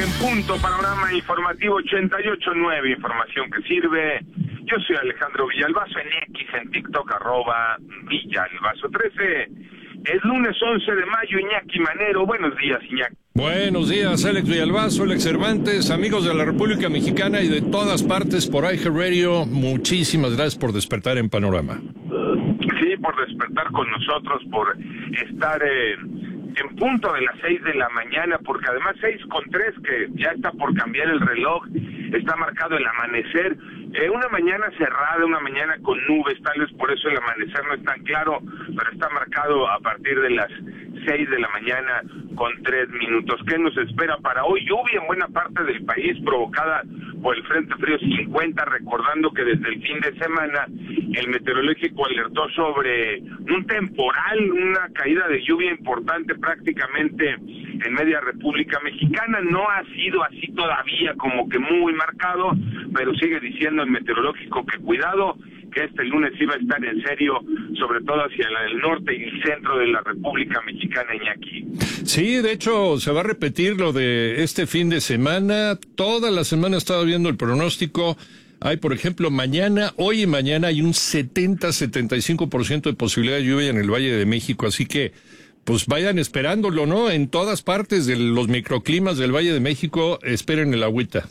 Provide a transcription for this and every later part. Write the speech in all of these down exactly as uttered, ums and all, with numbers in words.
en punto, panorama informativo ochenta y ocho punto nueve, información que sirve. Yo soy Alejandro Villalbazo, en X, en TikTok, arroba Villalbazo trece. Es lunes once de mayo, Iñaki Manero. Buenos días, Iñaki. Buenos días, Alex Villalbazo, Alex Cervantes, amigos de la República Mexicana y de todas partes por iHeartRadio. Muchísimas gracias por despertar en Panorama. Sí, por despertar con nosotros, por estar eh, en punto de las seis de la mañana, porque además seis con tres, que ya está por cambiar el reloj, está marcado el amanecer. Eh, una mañana cerrada, una mañana con nubes, tal vez por eso el amanecer no es tan claro, pero está marcado a partir de las seis de la mañana con tres minutos. ¿Qué nos espera para hoy? Lluvia en buena parte del país provocada por el Frente Frío cincuenta, recordando que desde el fin de semana el meteorológico alertó sobre un temporal, una caída de lluvia importante prácticamente en media República Mexicana. No ha sido así todavía como que muy marcado, pero sigue diciendo el meteorológico que cuidado, que este lunes iba a estar en serio, sobre todo hacia el norte y el centro de la República Mexicana, Iñaki. Sí, de hecho, se va a repetir lo de este fin de semana. Toda la semana he estado viendo el pronóstico. Hay, por ejemplo, mañana, hoy y mañana hay un setenta a setenta y cinco por ciento de posibilidad de lluvia en el Valle de México, así que pues vayan esperándolo, ¿no? En todas partes de los microclimas del Valle de México, esperen el agüita.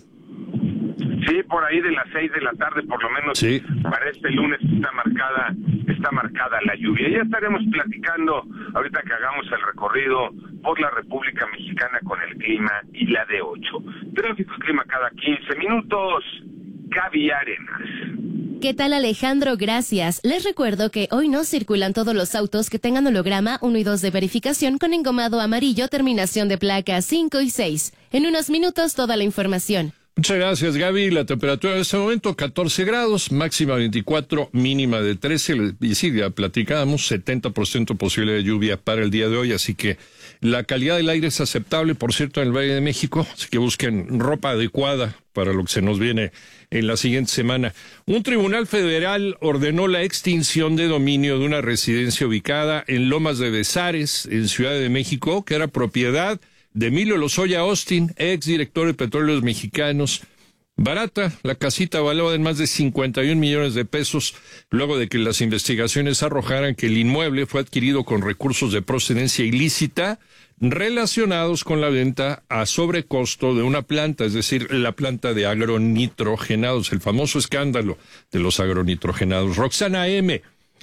Sí, por ahí de las seis de la tarde, por lo menos, sí. Para este lunes está marcada, está marcada la lluvia. Ya estaremos platicando, ahorita que hagamos el recorrido por la República Mexicana con el clima y la de ocho. Tráfico y clima cada quince minutos. Gaby Arenas. ¿Qué tal, Alejandro? Gracias. Les recuerdo que hoy no circulan todos los autos que tengan holograma uno y dos de verificación con engomado amarillo, terminación de placa cinco y seis. En unos minutos, toda la información. Muchas gracias, Gaby. La temperatura en este momento, catorce grados, máxima veinticuatro, mínima de trece. Y sí, ya platicábamos, setenta por ciento posible de lluvia para el día de hoy, así que la calidad del aire es aceptable, por cierto, en el Valle de México, así que busquen ropa adecuada para lo que se nos viene en la siguiente semana. Un tribunal federal ordenó la extinción de dominio de una residencia ubicada en Lomas de Bezares, en Ciudad de México, que era propiedad de Emilio Lozoya Austin, ex director de Petróleos Mexicanos. Barata, la casita valuada en más de cincuenta y un millones de pesos, luego de que las investigaciones arrojaran que el inmueble fue adquirido con recursos de procedencia ilícita relacionados con la venta a sobrecosto de una planta, es decir, la planta de agronitrogenados, el famoso escándalo de los agronitrogenados. Roxana M.,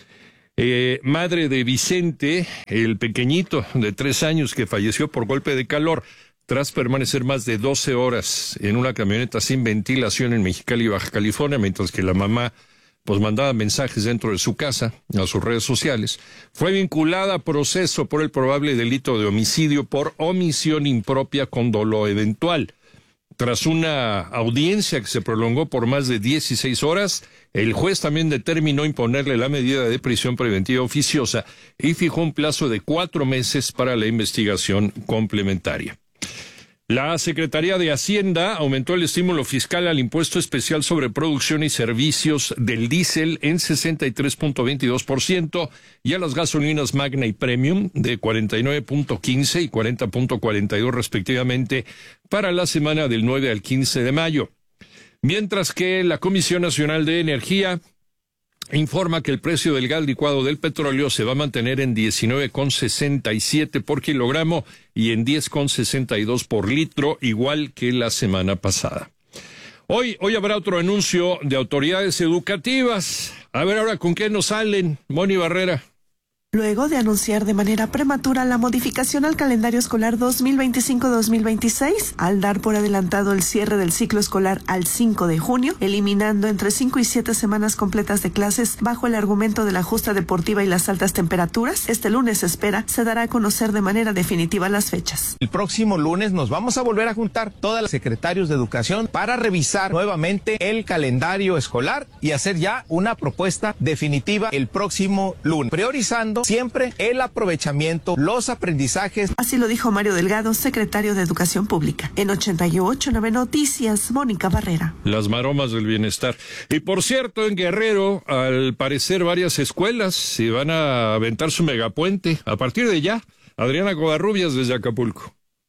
Eh, madre de Vicente, el pequeñito de tres años que falleció por golpe de calor tras permanecer más de doce horas en una camioneta sin ventilación en Mexicali, Baja California, mientras que la mamá pues mandaba mensajes dentro de su casa, a sus redes sociales, fue vinculada a proceso por el probable delito de homicidio por omisión impropia con dolo eventual. Tras una audiencia que se prolongó por más de dieciséis horas, el juez también determinó imponerle la medida de prisión preventiva oficiosa y fijó un plazo de cuatro meses para la investigación complementaria. La Secretaría de Hacienda aumentó el estímulo fiscal al impuesto especial sobre producción y servicios del diésel en sesenta y tres punto veintidós por ciento y a las gasolinas Magna y Premium de cuarenta y nueve punto quince y cuarenta punto cuarenta y dos respectivamente para la semana del nueve al quince de mayo. Mientras que la Comisión Nacional de Energía informa que el precio del gas licuado del petróleo se va a mantener en diecinueve con sesenta y siete por kilogramo y en diez con sesenta y dos por litro, igual que la semana pasada. Hoy, hoy habrá otro anuncio de autoridades educativas. A ver ahora con qué nos salen, Moni Barrera. Luego de anunciar de manera prematura la modificación al calendario escolar dos mil veinticinco dos mil veintiséis, al dar por adelantado el cierre del ciclo escolar al cinco de junio, eliminando entre cinco y siete semanas completas de clases bajo el argumento de la justa deportiva y las altas temperaturas, este lunes se espera se dará a conocer de manera definitiva las fechas. El próximo lunes nos vamos a volver a juntar todas las secretarios de educación para revisar nuevamente el calendario escolar y hacer ya una propuesta definitiva el próximo lunes, priorizando siempre el aprovechamiento, los aprendizajes. Así lo dijo Mario Delgado, secretario de Educación Pública. En ochenta y ocho punto nueve Noticias, Mónica Barrera. Las maromas del bienestar. Y por cierto, en Guerrero, al parecer varias escuelas se van a aventar su megapuente. A partir de ya, Adriana Covarrubias desde Acapulco.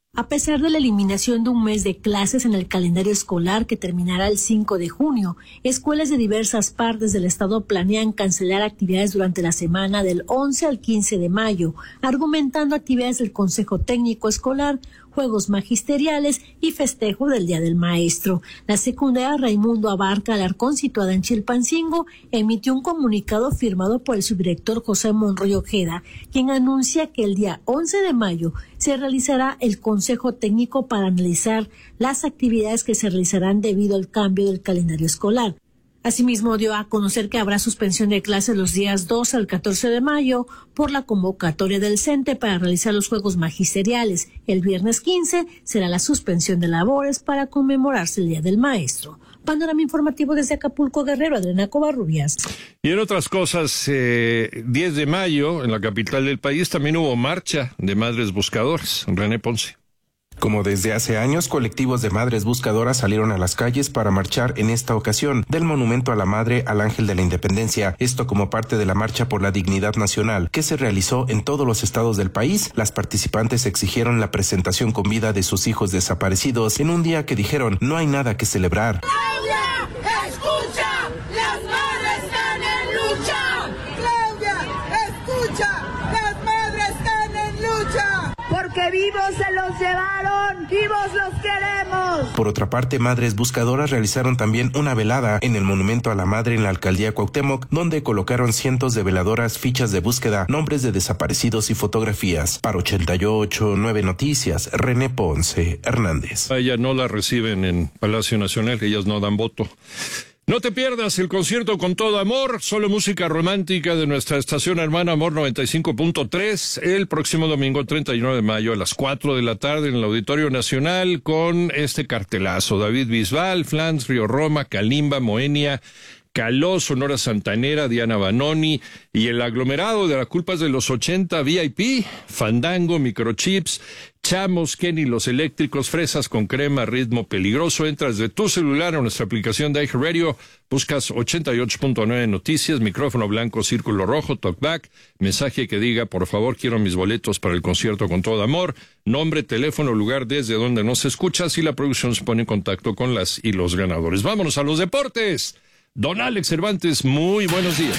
A pesar de la eliminación de un mes de clases en el calendario escolar que terminará el cinco de junio, escuelas de diversas partes del estado planean cancelar actividades durante la semana del once al quince de mayo, argumentando actividades del Consejo Técnico Escolar, juegos magisteriales y festejo del Día del Maestro. La secundaria Raimundo Abarca Alarcón, situada en Chilpancingo, emitió un comunicado firmado por el subdirector José Monroy Ojeda, quien anuncia que el día once de mayo se realizará el Consejo Técnico para analizar las actividades que se realizarán debido al cambio del calendario escolar. Asimismo, dio a conocer que habrá suspensión de clases los días doce al catorce de mayo por la convocatoria del CENTE para realizar los juegos magisteriales. El viernes quince será la suspensión de labores para conmemorarse el Día del Maestro. Panorama informativo desde Acapulco, Guerrero, Adriana Covarrubias. Y en otras cosas, eh, diez de mayo, en la capital del país, también hubo marcha de madres buscadoras. René Ponce. Como desde hace años, colectivos de madres buscadoras salieron a las calles para marchar en esta ocasión del Monumento a la Madre al Ángel de la Independencia, esto como parte de la Marcha por la Dignidad Nacional, que se realizó en todos los estados del país. Las participantes exigieron la presentación con vida de sus hijos desaparecidos en un día que dijeron no hay nada que celebrar. ¡Claudia, escucha! ¡Las madres están en lucha! ¡Claudia, escucha! ¡Las madres están en lucha! Porque vivos se los llevaron, vivos los queremos. Por otra parte, madres buscadoras realizaron también una velada en el Monumento a la Madre en la alcaldía Cuauhtémoc, donde colocaron cientos de veladoras, fichas de búsqueda, nombres de desaparecidos y fotografías. Para ochenta y ocho, nueve Noticias, René Ponce Hernández. A ella no la reciben en Palacio Nacional, que ellas no dan voto. No te pierdas el concierto Con Todo Amor, solo música romántica de nuestra estación hermana Amor noventa y cinco punto tres, el próximo domingo treinta y nueve de mayo a las cuatro de la tarde en el Auditorio Nacional con este cartelazo: David Bisbal, Flans, Río Roma, Kalimba, Moenia, Caló, Sonora Santanera, Diana Banoni y el aglomerado de La Culpa es de los ochenta, V I P, Fandango, Microchips, Chamos, Kenny, Los Eléctricos, Fresas con Crema, Ritmo Peligroso. Entras de tu celular a nuestra aplicación de iHeartRadio, buscas ochenta y ocho punto nueve Noticias, micrófono blanco, círculo rojo, talkback, mensaje que diga por favor quiero mis boletos para el concierto Con Todo Amor, nombre, teléfono, lugar desde donde nos escuchas y la producción se pone en contacto con las y los ganadores. Vámonos a los deportes. Don Alex Cervantes, muy buenos días.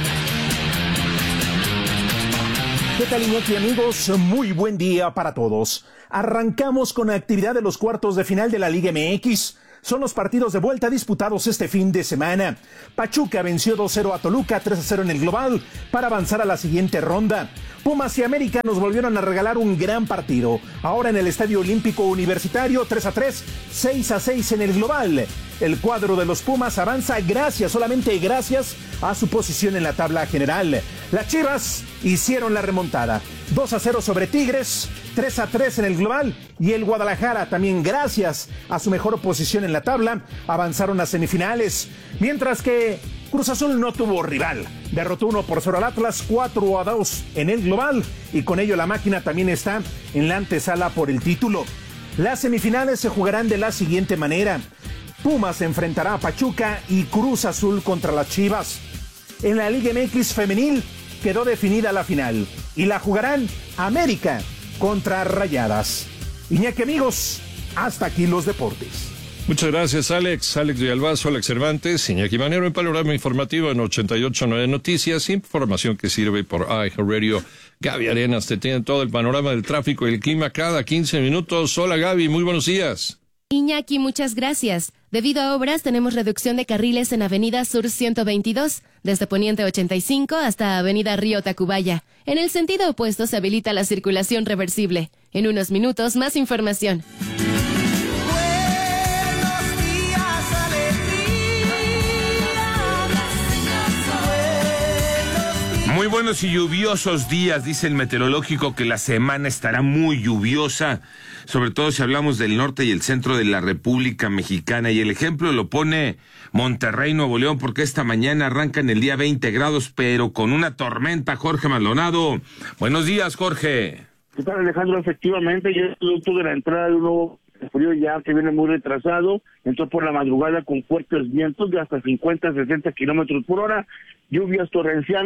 ¿Qué tal, Iñaki, amigos? Muy buen día para todos. Arrancamos con la actividad de los cuartos de final de la Liga M X. Son los partidos de vuelta disputados este fin de semana. Pachuca venció dos cero a Toluca, tres a cero en el global, para avanzar a la siguiente ronda. Pumas y América nos volvieron a regalar un gran partido. Ahora en el Estadio Olímpico Universitario, tres a tres, seis a seis en el global. El cuadro de los Pumas avanza gracias, solamente gracias, a su posición en la tabla general. Las Chivas hicieron la remontada. dos a cero sobre Tigres, tres a tres en el global. Y el Guadalajara, también gracias a su mejor posición en la tabla, avanzaron a semifinales. Mientras que Cruz Azul no tuvo rival. Derrotó uno por cero al Atlas, cuatro a dos en el global. Y con ello la máquina también está en la antesala por el título. Las semifinales se jugarán de la siguiente manera. Pumas enfrentará a Pachuca y Cruz Azul contra las Chivas. En la Liga M X femenil quedó definida la final y la jugarán América contra Rayadas. Iñaki, amigos, hasta aquí los deportes. Muchas gracias, Alex. Alex Villalbazo, Alex Cervantes, Iñaki Manero en Panorama Informativo en ochenta y ocho punto nueve Noticias. Información que sirve por iHeartRadio. Gaby Arenas te tiene todo el panorama del tráfico y el clima cada quince minutos. Hola, Gaby, muy buenos días. Iñaki, muchas gracias. Debido a obras, tenemos reducción de carriles en Avenida Sur ciento veintidós, desde Poniente ochenta y cinco hasta Avenida Río Tacubaya. En el sentido opuesto se habilita la circulación reversible. En unos minutos, más información. Muy buenos y lluviosos días, dice el meteorológico que la semana estará muy lluviosa, sobre todo si hablamos del norte y el centro de la República Mexicana. Y el ejemplo lo pone Monterrey, Nuevo León, porque esta mañana arrancan el día veinte grados, pero con una tormenta. Jorge Maldonado. Buenos días, Jorge. ¿Qué tal, Alejandro? Efectivamente, ya es producto de la entrada de un nuevo frío ya que viene muy retrasado, entró por la madrugada con fuertes vientos de hasta cincuenta, sesenta kilómetros por hora, lluvias torrenciales,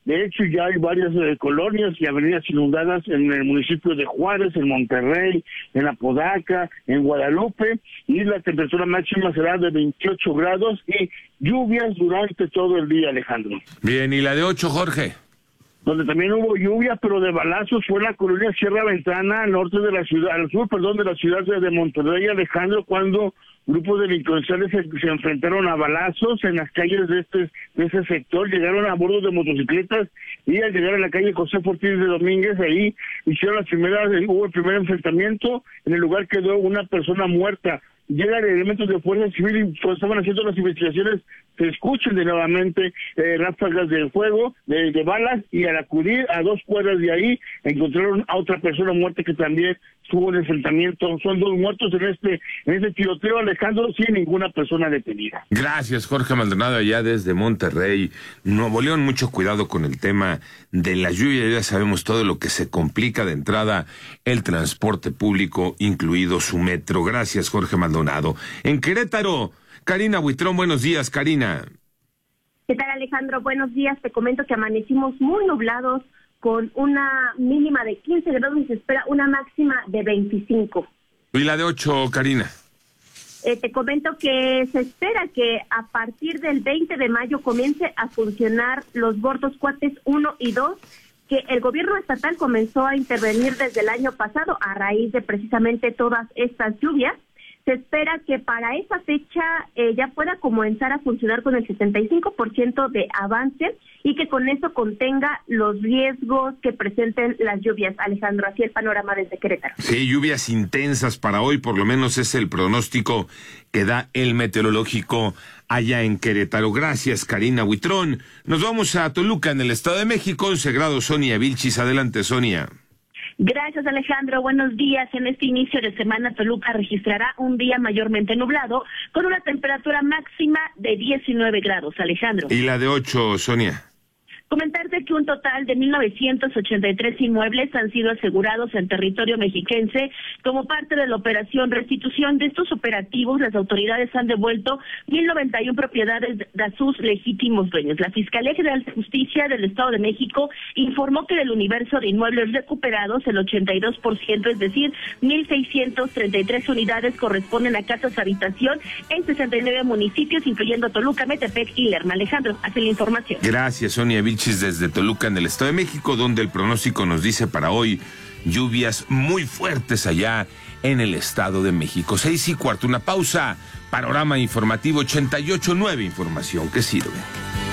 De hecho, ya hay varias eh, colonias y avenidas inundadas en el municipio de Juárez, en Monterrey, en Apodaca, en Guadalupe, y la temperatura máxima será de veintiocho grados y lluvias durante todo el día, Alejandro. Bien, ¿y la de ocho, Jorge? Donde también hubo lluvia, pero de balazos, fue la colonia Sierra Ventana, al norte de la ciudad, al sur, perdón, de la ciudad de Monterrey, Alejandro, cuando grupos delincuenciales se, se enfrentaron a balazos en las calles de este de ese sector, llegaron a bordo de motocicletas y al llegar a la calle José Ortiz de Domínguez, ahí hicieron las primeras, hubo el primer enfrentamiento, en el lugar quedó una persona muerta. Llegan elementos de fuerza civil y pues, estaban haciendo las investigaciones, se escuchan de nuevamente eh, ráfagas de fuego, de, de balas, y al acudir a dos cuadras de ahí, encontraron a otra persona muerta que también estuvo en enfrentamiento. Son dos muertos en este en este tiroteo, Alejandro, sin ninguna persona detenida. Gracias, Jorge Maldonado, allá desde Monterrey, Nuevo León. Mucho cuidado con el tema de la lluvia, ya sabemos todo lo que se complica de entrada el transporte público, incluido su metro. Gracias, Jorge Maldonado. En Querétaro, Karina Buitrón, buenos días, Karina. ¿Qué tal, Alejandro? Buenos días. Te comento que amanecimos muy nublados con una mínima de quince grados y se espera una máxima de veinticinco. ¿Y la de ocho, Karina? Eh, te comento que se espera que a partir del veinte de mayo comience a funcionar los bordos Cuates uno y dos, que el gobierno estatal comenzó a intervenir desde el año pasado a raíz de precisamente todas estas lluvias. Se espera que para esa fecha eh, ya pueda comenzar a funcionar con el setenta y cinco por ciento de avance y que con eso contenga los riesgos que presenten las lluvias. Alejandro, así el panorama desde Querétaro. Sí, lluvias intensas para hoy, por lo menos es el pronóstico que da el meteorológico allá en Querétaro. Gracias, Karina Buitrón. Nos vamos a Toluca, en el Estado de México, once grados, Sonia Vilchis. Adelante, Sonia. Gracias, Alejandro. Buenos días. En este inicio de semana, Toluca registrará un día mayormente nublado con una temperatura máxima de diecinueve grados, Alejandro. ¿Y la de ocho, Sonia? Comentarte que un total de mil novecientos ochenta y tres inmuebles han sido asegurados en territorio mexiquense como parte de la operación Restitución. De estos operativos, las autoridades han devuelto mil noventa y una propiedades a sus legítimos dueños. La Fiscalía General de Justicia del Estado de México informó que del universo de inmuebles recuperados, el ochenta y dos por ciento, es decir, mil seiscientos treinta y tres unidades, corresponden a casas habitación en sesenta y nueve municipios, incluyendo Toluca, Metepec y Lerma. Alejandro, hace la información. Gracias, Sonia Vilchis, desde Toluca, en el Estado de México, donde el pronóstico nos dice para hoy lluvias muy fuertes allá en el Estado de México. Seis y cuarto, una pausa. Panorama informativo ochenta y ocho punto nueve, información que sirve.